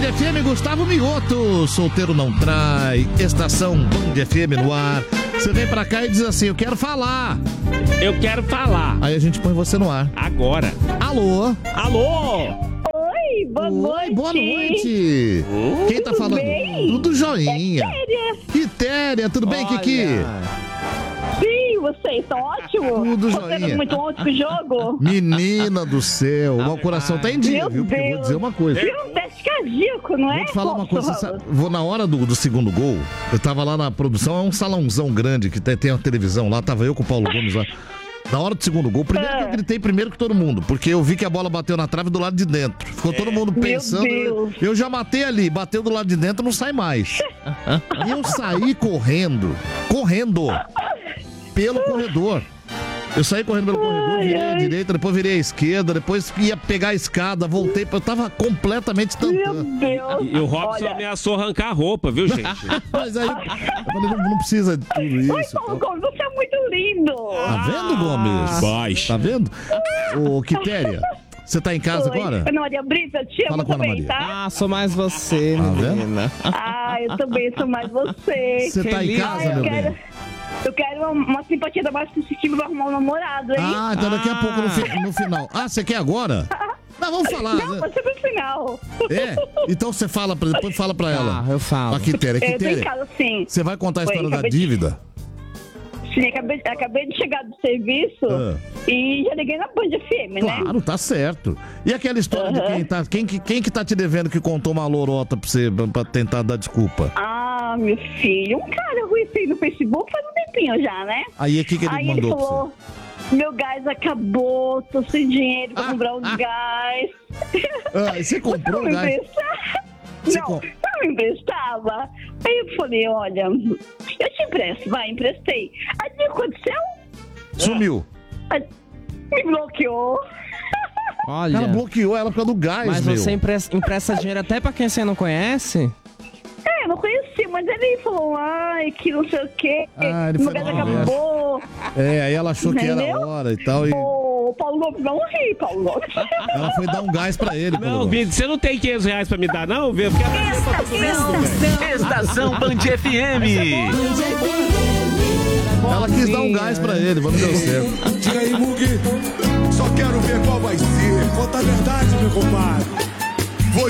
Band FM, Gustavo Mioto. Solteiro não trai. Estação Band FM no ar. Você vem pra cá e diz assim: eu quero falar. Eu quero falar. Aí a gente põe você no ar. Agora. Alô? Alô? Oi, boa noite. Boa noite. Quem tá falando? bem? Tudo joinha. Quitéria. Quitéria, tudo bem, Kiki? Sim, vocês estão ótimos. Tudo Vocês joinha. estão muito ótimo o jogo. Menina do céu, o coração tá em dia, Meu viu? Porque eu vou Deus. dizer uma coisa. Vira um teste cardíaco, não é? Vou te falar uma coisa, Poxa, vou na hora do segundo gol, eu tava lá na produção, é um salãozão grande que tem uma televisão lá, tava eu com o Paulo Gomes lá. Na hora do segundo gol, primeiro que eu gritei primeiro que todo mundo, porque eu vi que a bola bateu na trave do lado de dentro. Ficou todo mundo pensando, Deus. eu já matei ali, bateu do lado de dentro, não sai mais. E eu saí correndo, pelo corredor. Eu saí correndo pelo corredor, virei à direita, depois virei à esquerda, depois ia pegar a escada, voltei, eu tava completamente Meu tantando. Deus. E o Robson ameaçou arrancar a roupa, viu, gente? Mas aí, eu falei, não precisa de tudo Oi, isso. Paulo Gomes, você é muito lindo. Tá vendo, Gomes? Baixo. Tá vendo? Ô, Quitéria, você tá em casa Oi. agora? Ana Maria Brita, te Fala amo com a Ana também, Maria. tá? Ah, sou mais você, Tá vendo? menina. Ah, eu também sou mais você. Você tá em Feliz. casa, eu meu quero, bem? eu quero uma simpatia da Baixa Sensitiva pra arrumar um namorado, hein? Ah, então daqui a pouco no final. Ah, você quer agora? Não, vamos falar. Não, pode ser no final. É? Então você fala, depois fala pra ela. Ah, eu falo. A Quitéria, Eu tô em Quitéria, casa, sim. você vai contar a história da acabei de- dívida? Sim, acabei de chegar do serviço Ah. e já liguei na Band FM, né? Claro, tá certo. E aquela história de quem que tá te devendo que contou uma lorota pra você, pra tentar dar desculpa? Ah, meu filho, um cara eu conheci no Facebook faz um tempinho já, né? Aí o que ele Aí mandou ele pra falou, meu gás acabou, tô sem dinheiro pra comprar os gás. você? Ah, e você comprou Não o me gás? empresta? Você Não, com- não me emprestava. Aí eu falei, olha, eu te empresto, vai, emprestei. Aí o que aconteceu? Sumiu. Aí, me bloqueou. Olha, Ela bloqueou ela por causa do gás, mas meu. você empresta dinheiro até pra quem você não conhece? É, eu não conheci, mas ele falou, ai, que não sei o quê, Ah, ele meu foi gás na acabou. É, aí ela achou que era Entendeu? hora e tal, e Ô, Paulo Gomes, não ri, Paulo Gomes. ela foi dar um gás pra ele. Paulo Não, Gomes. Bid, você não tem R$500 pra me dar, não? Vê? Estação Band FM. Ela quis dar um gás pra ele, mas não deu certo. Tira aí, Mugi. Só quero ver qual vai ser. Conta a verdade, meu compadre.